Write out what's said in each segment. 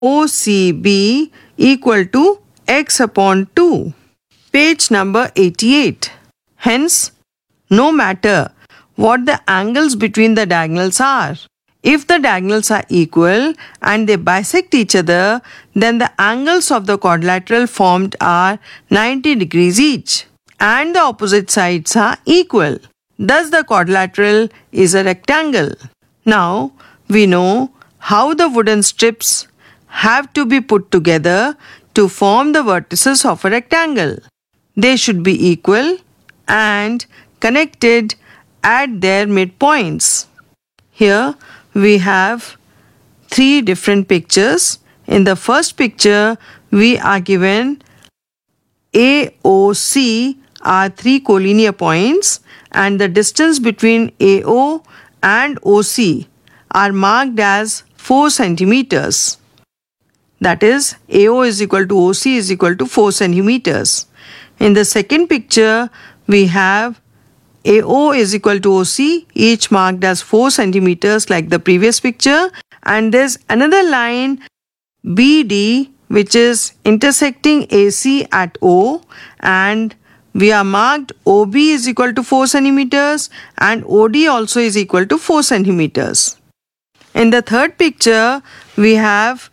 OCB equal to x upon 2. Page number 88. Hence, no matter what the angles between the diagonals are, if the diagonals are equal and they bisect each other, then the angles of the quadrilateral formed are 90 degrees each, and the opposite sides are equal. Thus, the quadrilateral is a rectangle. Now, we know how the wooden strips have to be put together to form the vertices of a rectangle. They should be equal and connected at their midpoints. Here we have 3 different pictures. In the first picture, we are given AOC are 3 collinear points, and the distance between AO and OC are marked as 4 centimeters. That is, AO is equal to OC is equal to 4 centimeters. In the second picture, we have AO is equal to OC, each marked as 4 centimeters like the previous picture, and there's another line BD which is intersecting AC at O, and we are marked OB is equal to 4 centimeters and OD also is equal to 4 centimeters. In the third picture, we have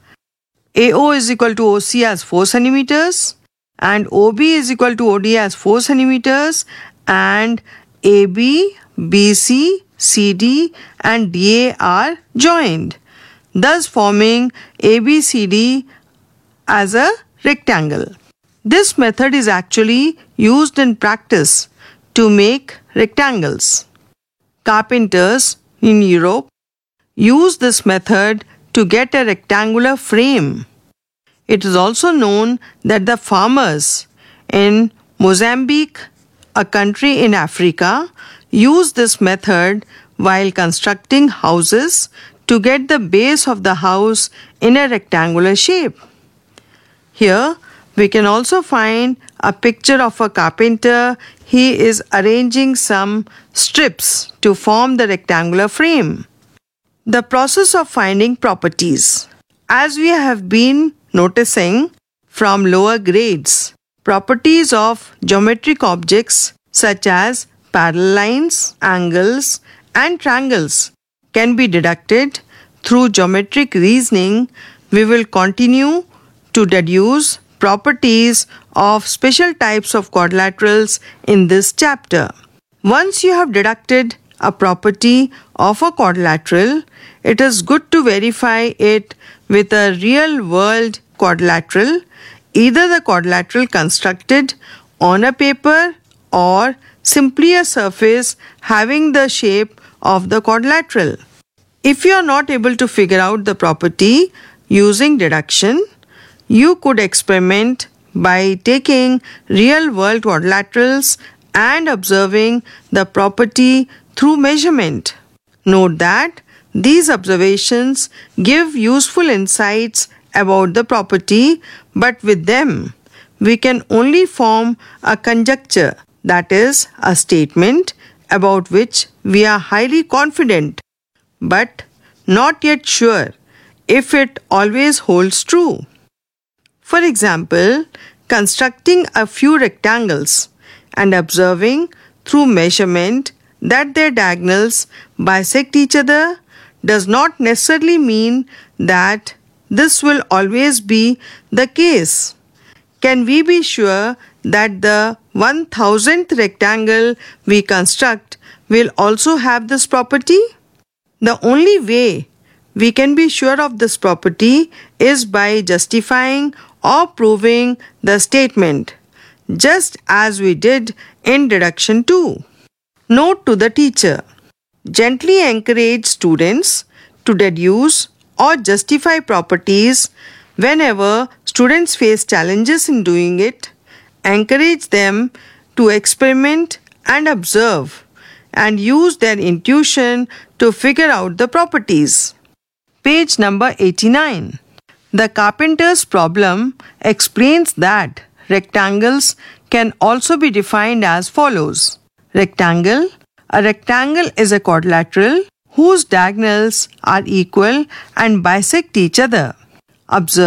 AO is equal to OC as 4 centimeters and OB is equal to OD as 4 centimeters, and AB, BC, CD and DA are joined, thus forming ABCD as a rectangle. This method is actually used in practice to make rectangles. Carpenters in Europe use this method to get a rectangular frame. It is also known that the farmers in Mozambique, a country in Africa, use this method while constructing houses to get the base of the house in a rectangular shape. Here we can also find a picture of a carpenter. He is arranging some strips to form the rectangular frame. The process of finding properties. As we have been noticing from lower grades, properties of geometric objects such as parallel lines, angles, and triangles can be deducted through geometric reasoning. We will continue to deduce properties of special types of quadrilaterals in this chapter. Once you have deducted a property of a quadrilateral, it is good to verify it with a real-world quadrilateral, either the quadrilateral constructed on a paper or simply a surface having the shape of the quadrilateral. If you are not able to figure out the property using deduction, you could experiment by taking real-world quadrilaterals and observing the property through measurement. Note that these observations give useful insights about the property, but with them, we can only form a conjecture, that is, a statement about which we are highly confident, but not yet sure if it always holds true. For example, constructing a few rectangles and observing through measurement that their diagonals bisect each other does not necessarily mean that this will always be the case. Can we be sure that the 1000th rectangle we construct will also have this property? The only way we can be sure of this property is by justifying or proving the statement, just as we did in deduction 2. Note to the teacher: gently encourage students to deduce or justify properties. Whenever students face challenges in doing it, encourage them to experiment and observe and use their intuition to figure out the properties. Page number 89. The carpenter's problem explains that rectangles can also be defined as follows. Rectangle. A rectangle is a quadrilateral whose diagonals are equal and bisect each other. Observe